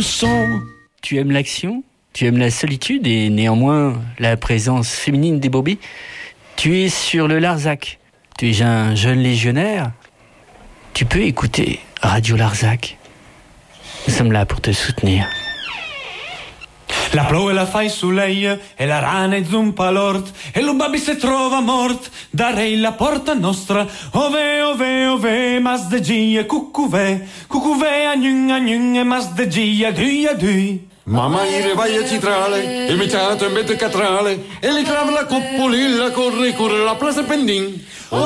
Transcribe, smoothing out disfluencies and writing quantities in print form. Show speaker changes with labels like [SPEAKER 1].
[SPEAKER 1] son. Tu aimes l'action, tu aimes la solitude et néanmoins la présence féminine des brebis. Tu es sur le Larzac, tu es un jeune légionnaire. Tu peux écouter Radio Larzac. Nous sommes là pour te soutenir.
[SPEAKER 2] La ploua e la fa il soleil e la rana e zumpa l'ort e lo babbi se trova mort darei la porta nostra ove ove ove mas de gia cucuve agnun e mas de gia dui.
[SPEAKER 3] Mamma ire vai a citrale e mi ciato in mette catrale e li trava la coppolilla corre la plaza pendin